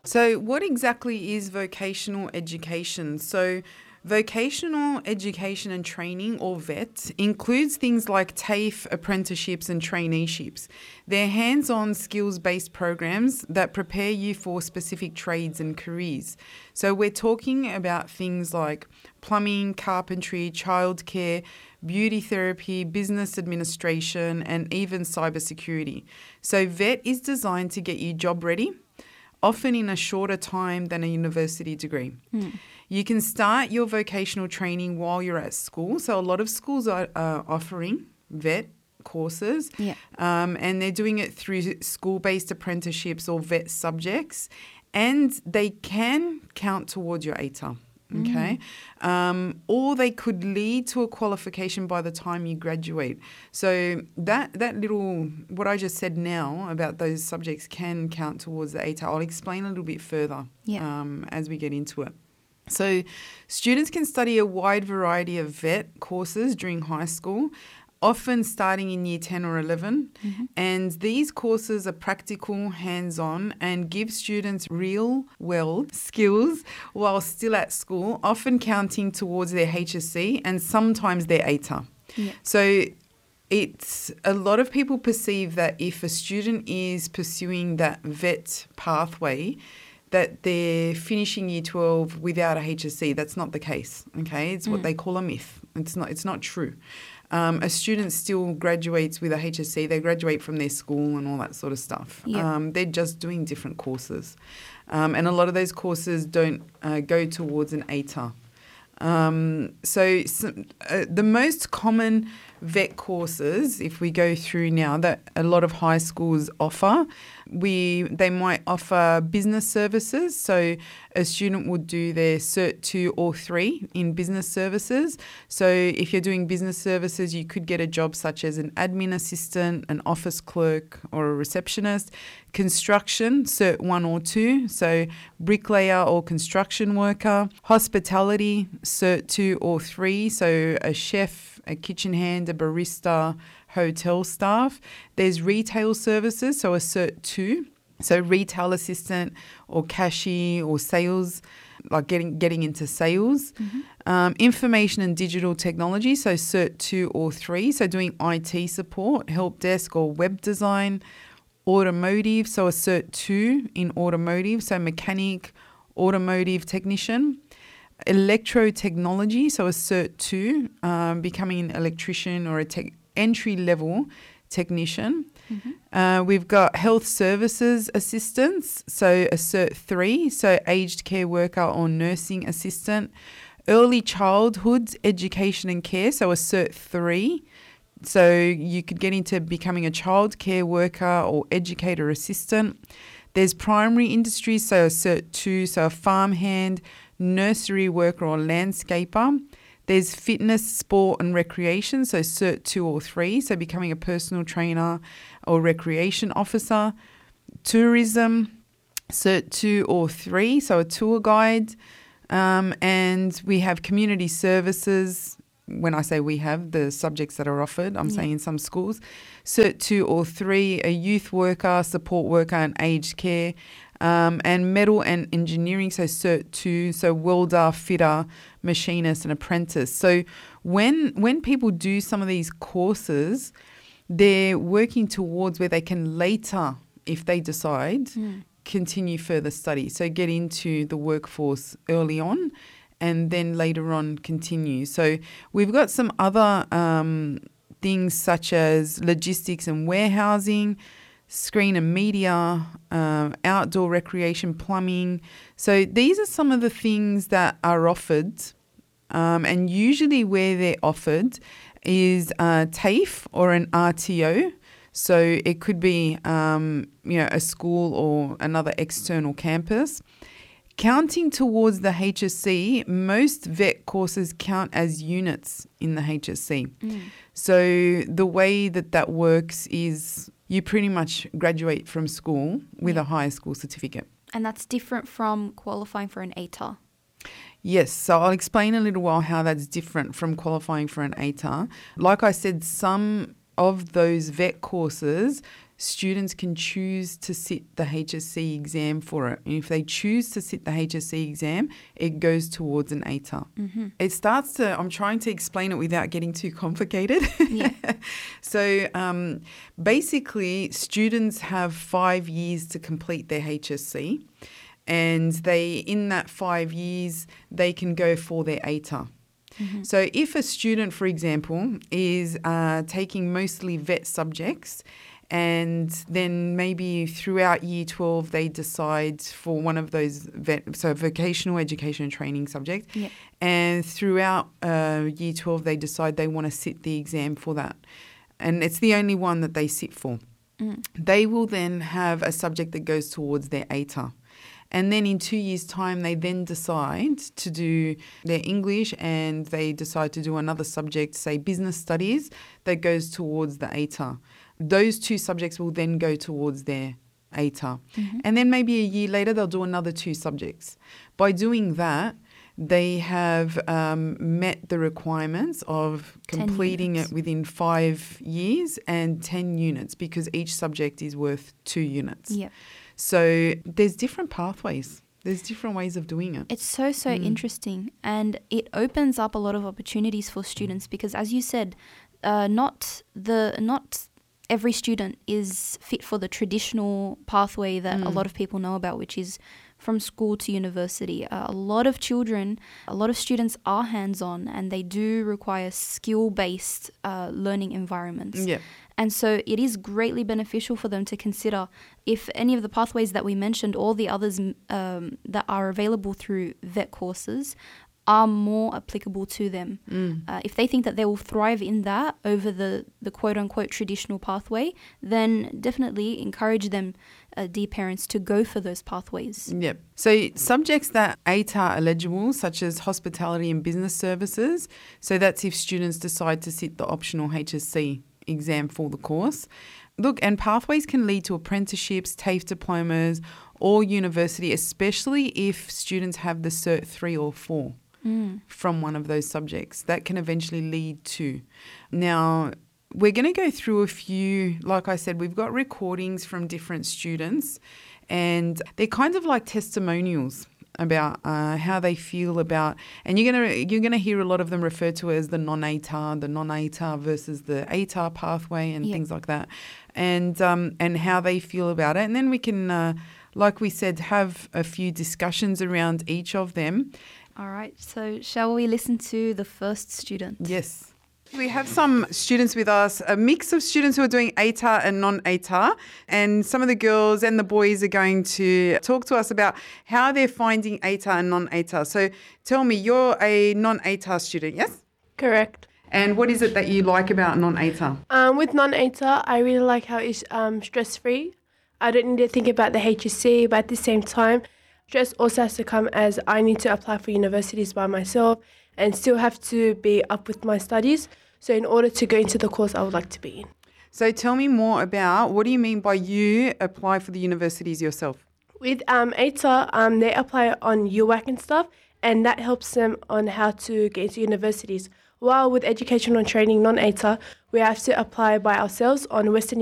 So what exactly is vocational education? So vocational education and training, or VET, includes things like TAFE, apprenticeships and traineeships. They're hands-on skills-based programs that prepare you for specific trades and careers. So we're talking about things like plumbing, carpentry, childcare, beauty therapy, business administration and even cybersecurity. So VET is designed to get you job ready, often in a shorter time than a university degree. You can start your vocational training while you're at school. So a lot of schools are offering VET courses, and they're doing it through school-based apprenticeships or VET subjects, and they can count towards your ATAR. Okay, or they could lead to a qualification by the time you graduate. So that little, what I just said now about those subjects can count towards the ATAR. I'll explain a little bit further as we get into it. So students can study a wide variety of VET courses during high school, often starting in year 10 or 11. And these courses are practical, hands-on, and give students real-world skills while still at school, often counting towards their HSC and sometimes their ATAR. So it's a lot of people perceive that if a student is pursuing that VET pathway, that they're finishing year 12 without a HSC. That's not the case, okay? It's what they call a myth. It's not true. A student still graduates with a HSC. They graduate from their school and all that sort of stuff. They're just doing different courses. And a lot of those courses don't go towards an ATAR. The most common VET courses, if we go through now, that a lot of high schools offer, they might offer business services. So a student would do their Cert 2 or 3 in business services. So if you're doing business services, you could get a job such as an admin assistant, an office clerk or a receptionist. Construction, Cert 1 or 2, so bricklayer or construction worker. Hospitality, Cert 2 or 3, so a chef, a kitchen hand, a barista, hotel staff. There's retail services, so a Cert 2, so retail assistant or cashier or sales, like getting into sales. Information and digital technology, so Cert 2 or 3, so doing IT support, help desk or web design. Automotive, so a Cert 2 in automotive, so mechanic, automotive technician. Electrotechnology, so a Cert 2, becoming an electrician or entry-level technician. We've got health services assistants, so a Cert 3, so aged care worker or nursing assistant. Early childhood education and care, so a Cert 3. So you could get into becoming a child care worker or educator assistant. There's primary industries, so a Cert 2, so a farmhand, nursery worker or landscaper. There's fitness, sport and recreation, so Cert 2 or 3, so becoming a personal trainer or recreation officer. Tourism, Cert 2 or 3, so a tour guide. And we have community services. When I say we have, the subjects that are offered, I'm saying in some schools. Cert 2 or 3, a youth worker, support worker and aged care. And metal and engineering, so Cert 2, so welder, fitter, machinist and apprentice. So when people do some of these courses, they're working towards where they can later, if they decide, continue further study. So get into the workforce early on and then later on continue. So we've got some other things such as logistics and warehousing, screen and media, outdoor recreation, plumbing. So these are some of the things that are offered, and usually where they're offered is TAFE or an RTO. So it could be a school or another external campus. Counting towards the HSC, most VET courses count as units in the HSC. So the way that works is you pretty much graduate from school with a high school certificate. And that's different from qualifying for an ATAR? Yes, so I'll explain a little while how that's different from qualifying for an ATAR. Like I said, some of those VET courses, students can choose to sit the HSC exam for it. And if they choose to sit the HSC exam, it goes towards an ATAR. It starts to, I'm trying to explain it without getting too complicated. Yeah. So basically, students have 5 years to complete their HSC. And in that 5 years, they can go for their ATAR. So if a student, for example, is taking mostly vet subjects, and then maybe throughout year 12 they decide for one of those vocational education and training subjects, and throughout year 12 they decide they want to sit the exam for that, and it's the only one that they sit for, they will then have a subject that goes towards their ATAR. And then in 2 years' time, they then decide to do their English, and they decide to do another subject, say business studies, that goes towards the ATAR. Those 2 subjects will then go towards their ATAR. And then maybe a year later, they'll do another 2 subjects. By doing that, they have met the requirements of completing it within 5 years and 10 units, because each subject is worth 2 units. Yeah. So there's different pathways. There's different ways of doing it. It's so interesting, and it opens up a lot of opportunities for students because, as you said, not every student is fit for the traditional pathway that a lot of people know about, which is from school to university. A lot of students are hands-on, and they do require skill-based learning environments. Yeah. And so it is greatly beneficial for them to consider if any of the pathways that we mentioned, all the others that are available through vet courses, are more applicable to them. If they think that they will thrive in that over the quote-unquote traditional pathway, then definitely encourage them, dear parents, to go for those pathways. Yep. So subjects that ATAR eligible, such as hospitality and business services, so that's if students decide to sit the optional HSC exam for the course. Look, and pathways can lead to apprenticeships, TAFE diplomas, or university, especially if students have the Cert 3 or 4 from one of those subjects. That can eventually lead to. Now, we're going to go through a few, like I said, we've got recordings from different students, and they're kind of like testimonials about how they feel about, and you're gonna hear a lot of them referred to as the non-ATAR versus the ATAR pathway and things like that, and how they feel about it, and then we can, like we said, have a few discussions around each of them. All right. So shall we listen to the first student? Yes. We have some students with us, a mix of students who are doing ATAR and non-ATAR, and some of the girls and the boys are going to talk to us about how they're finding ATAR and non-ATAR. So tell me, you're a non-ATAR student, yes? Correct. And what is it that you like about non-ATAR? With non-ATAR, I really like how it's stress-free. I don't need to think about the HSC, but at the same time, stress also has to come as I need to apply for universities by myself and still have to be up with my studies. So in order to go into the course I would like to be in. So tell me more about, what do you mean by you apply for the universities yourself? With ATAR, they apply on UWAC and stuff, and that helps them on how to get into universities. While with educational training, non-ATAR, we have to apply by ourselves on Western